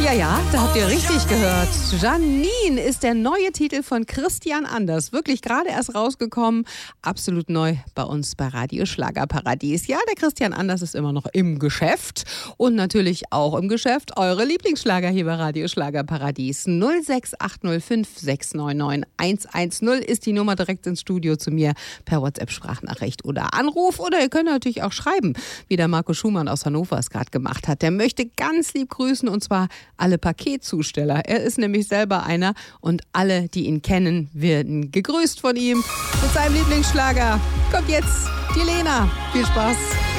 Ja, da habt ihr richtig gehört. Janine ist der neue Titel von Christian Anders. Wirklich gerade erst rausgekommen. Absolut neu bei uns bei Radio Schlagerparadies. Ja, der Christian Anders ist immer noch im Geschäft. Und natürlich auch im Geschäft eure Lieblingsschlager hier bei Radio Schlagerparadies. 06805 699 110 ist die Nummer direkt ins Studio zu mir per WhatsApp-Sprachnachricht oder Anruf. Oder ihr könnt natürlich auch schreiben, wie der Marco Schumann aus Hannover es gerade gemacht hat. Der möchte ganz lieb grüßen und zwar alle Paketzusteller. Er ist nämlich selber einer und alle, die ihn kennen, werden gegrüßt von ihm. Mit seinem Lieblingsschlager kommt jetzt die Lena. Viel Spaß.